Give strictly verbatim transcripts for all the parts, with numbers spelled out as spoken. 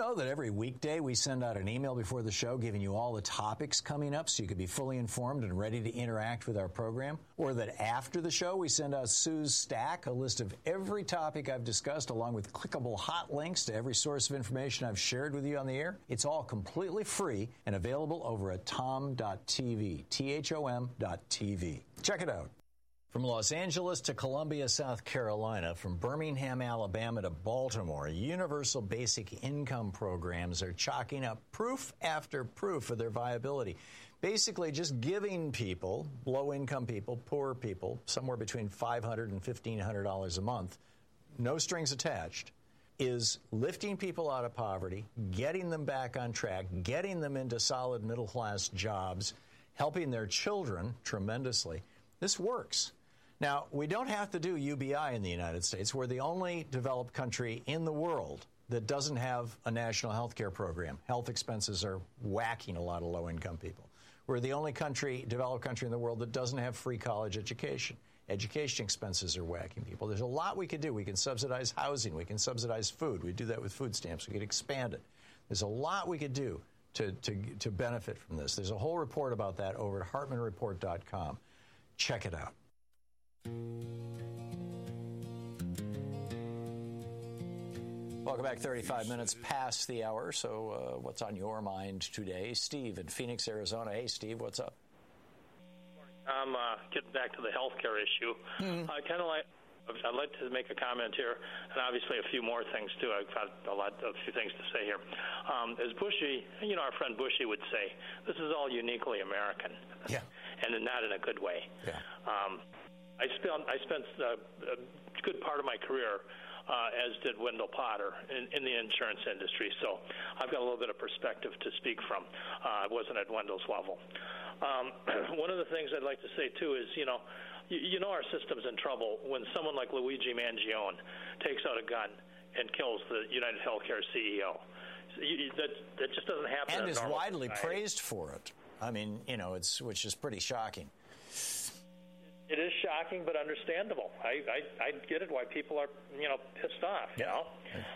know that every weekday we send out an email before the show giving you all the topics coming up so you can be fully informed and ready to interact with our program? Or that after the show we send out Sue's Stack, a list of every topic I've discussed along with clickable hot links to every source of information I've shared with you on the air? It's all completely free and available over at tom dot t v, T H O M dot T V. Check it out. From Los Angeles to Columbia, South Carolina, from Birmingham, Alabama to Baltimore, universal basic income programs are chalking up proof after proof of their viability. Basically, just giving people, low-income people, poor people, somewhere between five hundred dollars and fifteen hundred dollars a month, no strings attached, is lifting people out of poverty, getting them back on track, getting them into solid middle-class jobs, helping their children tremendously. This works. Now, we don't have to do U B I in the United States. We're the only developed country in the world that doesn't have a national health care program. Health expenses are whacking a lot of low-income people. We're the only country, developed country in the world that doesn't have free college education. Education expenses are whacking people. There's a lot we could do. We can subsidize housing. We can subsidize food. We do that with food stamps. We could expand it. There's a lot we could do to, to, to benefit from this. There's a whole report about that over at hartman report dot com. Check it out. Welcome back. thirty-five minutes past the hour. So uh, what's on your mind today? Steve in Phoenix, Arizona. Hey, Steve, what's up? I'm uh, getting back to the health care issue. Mm-hmm. I kind of like, I'd like to make a comment here, and obviously a few more things, too. I've got a lot, a few things to say here. Um, as Bushy, you know, our friend Bushy would say, this is all uniquely American. Yeah. And not in a good way. Yeah. Um, I spent I spent a, a good part of my career, uh, as did Wendell Potter, in, in the insurance industry. So I've got a little bit of perspective to speak from. Uh, I wasn't at Wendell's level. Um, one of the things I'd like to say too is, you know, you, you know our system's in trouble when someone like Luigi Mangione takes out a gun and kills the United Healthcare C E O. So you, that that just doesn't happen. And is widely society. praised for it. I mean, you know, it's which is pretty shocking. It is shocking, but understandable. I, I, I get it why people are, you know, pissed off, you know.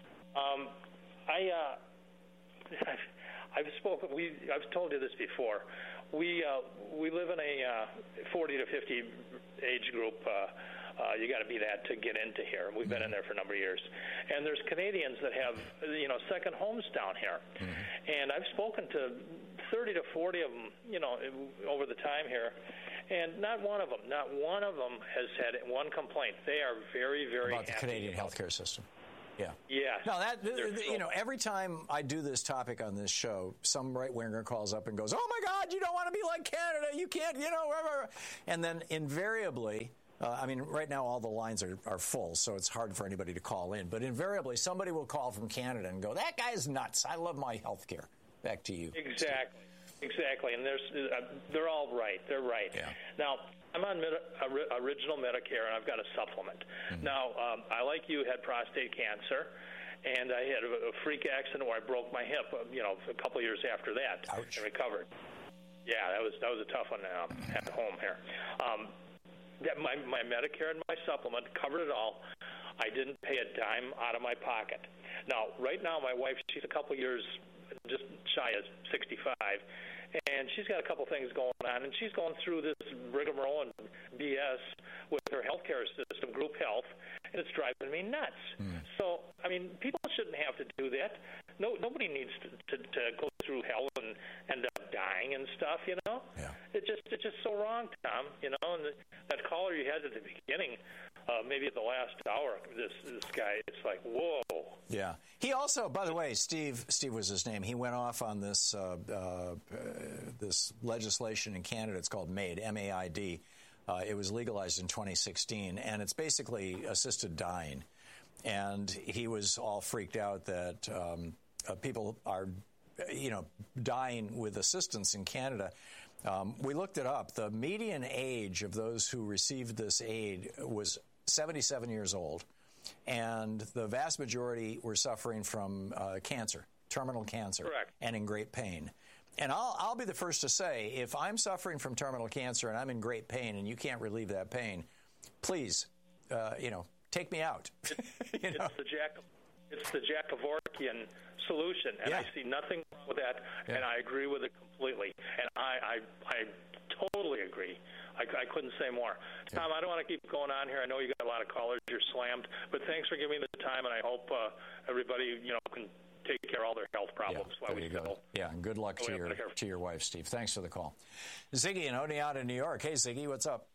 Um, I, uh, I've, I've spoken, we, I've told you this before. We, uh, we live in a uh, forty to fifty age group. Uh, uh, you got to be that to get into here. We've been in there for a number of years. And there's Canadians that have, you know, second homes down here. Mm-hmm. And I've spoken to thirty to forty of them, you know, over the time here. And not one of them, not one of them has had one complaint. They are very, very about the happy Canadian about healthcare system. Yeah. Yeah. No, that you know, every time I do this topic on this show, some right winger calls up and goes, "Oh my God, you don't want to be like Canada. You can't, you know." And then invariably, uh, I mean, right now all the lines are, are full, so it's hard for anybody to call in. But invariably, somebody will call from Canada and go, "That guy's nuts. I love my health care." Back to you. Exactly. Exactly, and there's, uh, they're all right. They're right. Yeah. Now, I'm on med- original Medicare, and I've got a supplement. Mm-hmm. Now, um, I, like you, had prostate cancer, and I had a, a freak accident where I broke my hip, uh, you know, a couple of years after that. Ouch. And recovered. Yeah, that was that was a tough one um, at home here. Um, that my, my Medicare and my supplement covered it all. I didn't pay a dime out of my pocket. Now, right now, my wife, she's a couple of years just shy of sixty-five, and she's got a couple things going on, and she's going through this rigmarole and B S with her healthcare system, group health, and it's driving me nuts. Mm. So, I mean, people shouldn't have to do that. No, nobody needs to, to, to go through hell and end up dying and stuff, you know? Yeah. It just, it's just so wrong, Tom, you know? And the, that caller you had at the beginning, uh, maybe at the last hour, this this guy, it's like, whoa. Yeah. He also, by the way, Steve, Steve was his name, he went off on this, uh, uh, this legislation in Canada. It's called MAID, M A I D. Uh, it was legalized in twenty sixteen, and it's basically assisted dying. And he was all freaked out that um, uh, people are, you know, dying with assistance in Canada. Um, we looked it up. The median age of those who received this aid was seventy-seven years old, and the vast majority were suffering from uh, cancer, terminal cancer, Correct. And in great pain. And I'll, I'll be the first to say, if I'm suffering from terminal cancer and I'm in great pain and you can't relieve that pain, please, uh, you know, take me out. It's, you know? it's the jack. it's the Jack Kevorkian solution, and yeah. I see nothing wrong with that, yeah. and I agree with it completely. And I, I, I totally agree. I, I couldn't say more. Yeah. Tom, I don't want to keep going on here. I know you got a lot of callers. You're slammed, but thanks for giving me the time, and I hope uh, everybody, you know, can take care of all their health problems yeah, while there we you still. go. Yeah, and good luck to your to your wife, Steve. Thanks for the call. Ziggy in Oneonta, New York. Hey, Ziggy, what's up?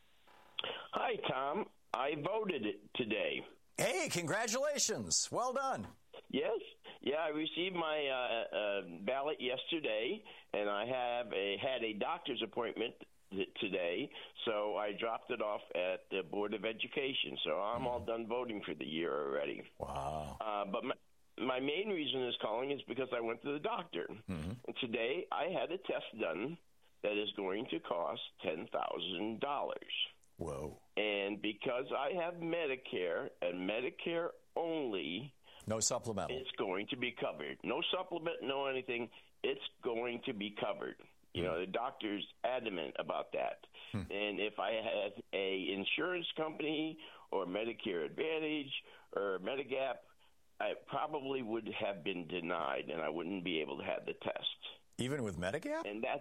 Hi, Tom. I voted today. Hey, congratulations. Well done. Yes. Yeah, I received my uh, uh, ballot yesterday, and I have a, had a doctor's appointment th- today, so I dropped it off at the Board of Education. So I'm mm. all done voting for the year already. Wow. Uh, but my, my main reason is calling is because I went to the doctor. Mm-hmm. And today I had a test done that is going to cost ten thousand dollars. Whoa. And because I have Medicare and Medicare only, no supplemental, it's going to be covered. No supplement, no anything. It's going to be covered. You know, the doctor's adamant about that. Hmm. And if I had a insurance company or Medicare Advantage or Medigap, I probably would have been denied, and I wouldn't be able to have the test. Even with Medigap? And that's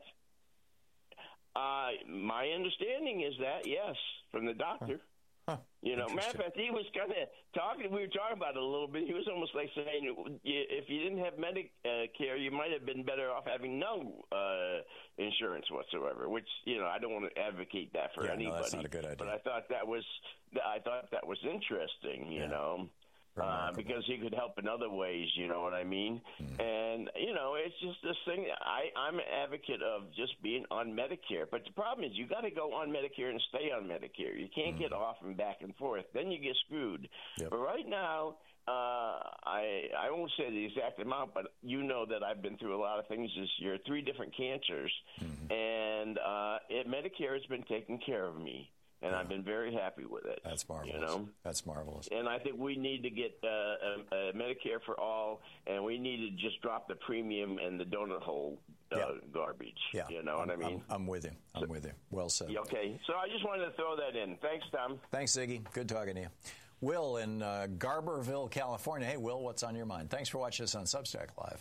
uh, my understanding is that, yes, from the doctor. Huh. Huh. You know, matter of fact, he was kind of talking, we were talking about it a little bit. He was almost like saying, if you didn't have Medicare, you might have been better off having no uh, insurance whatsoever, which, you know, I don't want to advocate that for yeah, anybody. No, that's not a good idea. But I thought that was, I thought that was interesting, you yeah. know. Uh, because he could help in other ways, you know what I mean? Mm. And, you know, it's just this thing. I, I'm an advocate of just being on Medicare. But the problem is you got to go on Medicare and stay on Medicare. You can't mm. get off and back and forth. Then you get screwed. Yep. But right now, uh, I I won't say the exact amount, but you know that I've been through a lot of things this year, three different cancers. Mm-hmm. And uh, it, Medicare has been taking care of me. And yeah. I've been very happy with it. That's marvelous. You know? That's marvelous. And I think we need to get uh, a, a Medicare for all, and we need to just drop the premium and the donut hole uh, yeah. garbage. Yeah. You know I'm, what I mean? I'm, I'm with you. I'm so, with you. Well said. Okay. So I just wanted to throw that in. Thanks, Tom. Thanks, Ziggy. Good talking to you. Will in uh, Garberville, California. Hey, Will, what's on your mind? Thanks for watching us on Substack Live.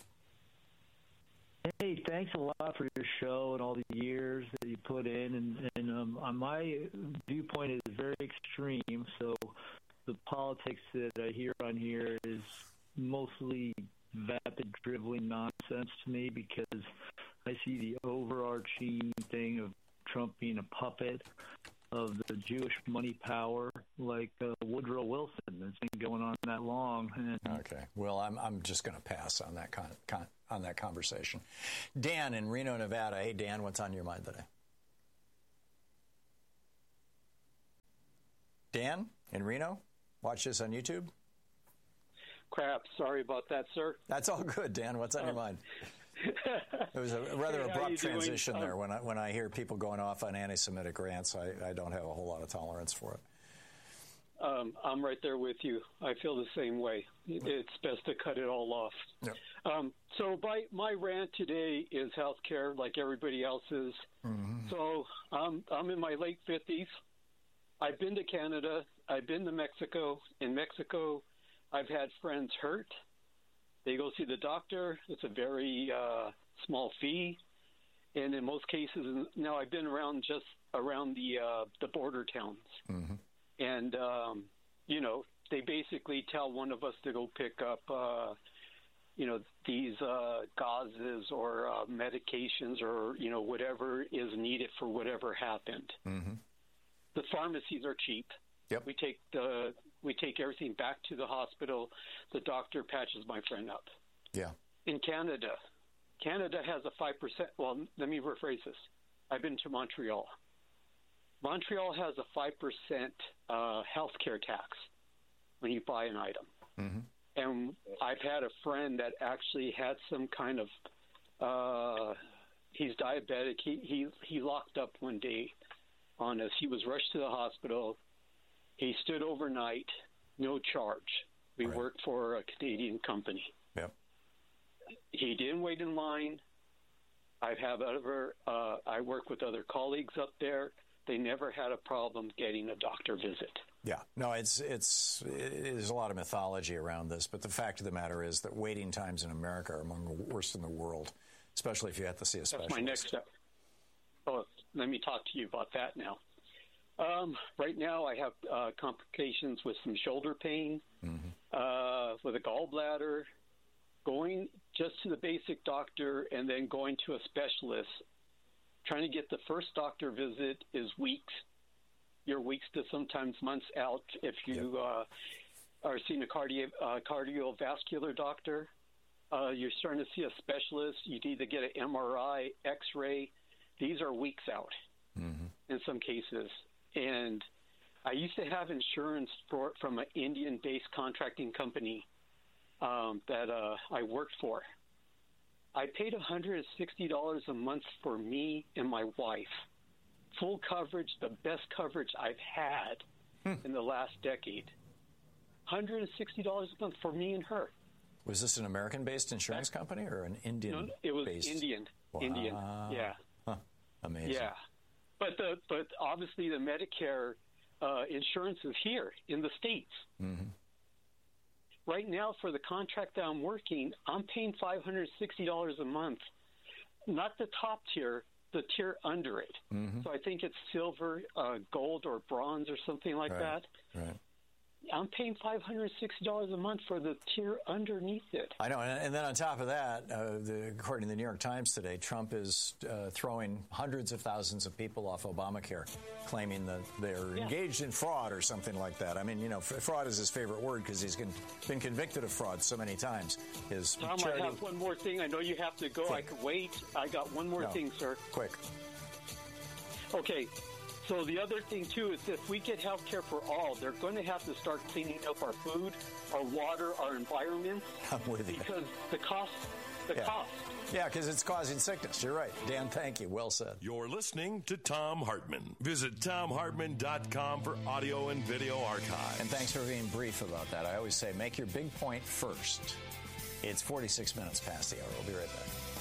Hey, thanks a lot for your show and all the years that you put in. And, and um, on my viewpoint is very extreme. So the politics that I hear on here is mostly vapid, dribbling nonsense to me because I see the overarching thing of Trump being a puppet of the Jewish money power, like uh, Woodrow Wilson. It's been going on that long. And okay. Well, I'm I'm just going to pass on that con, con on that conversation. Dan in Reno, Nevada. Hey, Dan, what's on your mind today? Dan in Reno, watch this on YouTube. Crap. Sorry about that, sir. That's all good, Dan. What's on uh, your mind? It was a rather hey, abrupt transition um, there. When I when I hear people going off on anti-Semitic rants, I, I don't have a whole lot of tolerance for it. Um, I'm right there with you. I feel the same way. It's best to cut it all off. Yep. Um, so by, my rant today is healthcare, like everybody else's. Mm-hmm. So um, I'm in my late fifties. I've been to Canada. I've been to Mexico. In Mexico, I've had friends hurt. They go see the doctor. It's a very uh, small fee, and in most cases, now I've been around just around the uh, the border towns, mm-hmm. and um, you know they basically tell one of us to go pick up, uh, you know, these uh, gauzes or uh, medications or you know whatever is needed for whatever happened. Mm-hmm. The pharmacies are cheap. Yep. We take the we take everything back to the hospital. The doctor patches my friend up. Yeah. In Canada, Canada has a five percent. Well, let me rephrase this. I've been to Montreal. Montreal has a five percent uh, healthcare tax when you buy an item. Mm-hmm. And I've had a friend that actually had some kind of. Uh, he's diabetic. He he he locked up one day on us. He was rushed to the hospital. He stood overnight, no charge. We right. worked for a Canadian company. Yep. He didn't wait in line. I have other. Uh, I work with other colleagues up there. They never had a problem getting a doctor visit. Yeah, no, it's it's it, there's a lot of mythology around this, but the fact of the matter is that waiting times in America are among the worst in the world, especially if you have to see a specialist. That's my next step. Oh, let me talk to you about that now. Um, right now, I have uh, complications with some shoulder pain, mm-hmm. uh, with a gallbladder, going just to the basic doctor and then going to a specialist. Trying to get the first doctor visit is weeks. You're weeks to sometimes months out if you yep. uh, are seeing a cardio, uh, cardiovascular doctor. Uh, you're starting to see a specialist. You need to get an M R I, X-ray. These are weeks out mm-hmm. in some cases. And I used to have insurance for, from an Indian-based contracting company um, that uh, I worked for. I paid one hundred sixty dollars a month for me and my wife. Full coverage, the best coverage I've had hmm. in the last decade. one hundred sixty dollars a month for me and her. Was this an American-based insurance company or an Indian-based? No, it was Indian. Wow. Indian, yeah. Huh. Amazing. Yeah. But the but obviously the Medicare uh, insurance is here in the States. Mm-hmm. Right now, for the contract that I'm working, I'm paying five hundred sixty dollars a month. Not the top tier, the tier under it. Mm-hmm. So I think it's silver, uh, gold, or bronze or something like right. that. Right. I'm paying five hundred sixty dollars a month for the tier underneath it. I know, and, and then on top of that, uh, the, according to the New York Times today, Trump is uh, throwing hundreds of thousands of people off Obamacare, claiming that they're yeah. engaged in fraud or something like that. I mean, you know, fraud is his favorite word because he's been, been convicted of fraud so many times. His Tom, charity... I have one more thing. I know you have to go. Quick. I could wait. I got one more no. thing, sir. Quick. Okay. So the other thing, too, is if we get health care for all, they're going to have to start cleaning up our food, our water, our environment. I'm with you. Because the cost, the yeah. cost. Yeah, because it's causing sickness. You're right. Dan, thank you. Well said. You're listening to Thom Hartmann. Visit Thom Hartmann dot com for audio and video archives. And thanks for being brief about that. I always say make your big point first. It's forty-six minutes past the hour. We'll be right back.